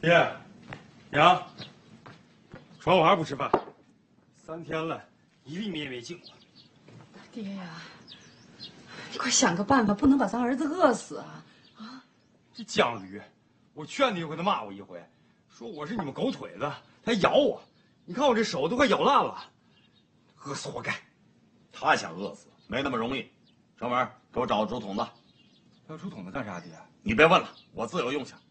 爹，娘，传我还不吃饭？3天了，一粒米也没进过。 爹呀，你快想个办法，不能把咱儿子饿死啊！啊！ 这犟驴，我劝他一回，他骂我一回，说我是你们狗腿子，他还咬我。你看我这手都快咬烂了，饿死活该。 他想饿死没那么容易。成文，给我找个竹筒子。 要竹筒子干啥，爹？ 你别问了，我自有用心。